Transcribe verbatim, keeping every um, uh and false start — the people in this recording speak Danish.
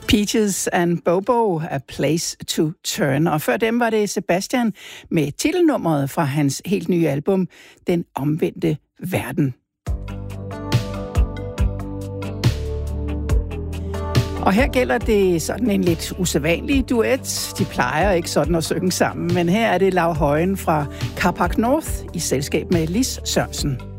Peaches and Bobo, A Place to Turn. Og før dem var det Sebastian med titelnummeret fra hans helt nye album, Den omvendte verden. Og her gælder det sådan en lidt usædvanlig duet. De plejer ikke sådan at synge sammen, men her er det Lav Højen fra Carpark North i selskab med Lis Sørensen.